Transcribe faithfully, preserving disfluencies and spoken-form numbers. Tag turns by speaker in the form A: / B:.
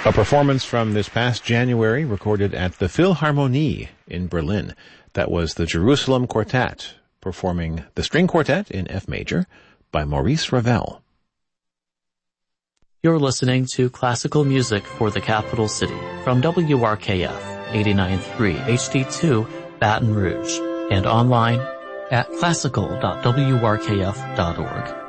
A: A performance from this past January recorded at the Philharmonie in Berlin. That was the Jerusalem Quartet performing the String Quartet in F major by Maurice Ravel.
B: You're listening to classical music for the capital city from W R K F eighty-nine point three H D two Baton Rouge and online at classical dot w r k f dot org.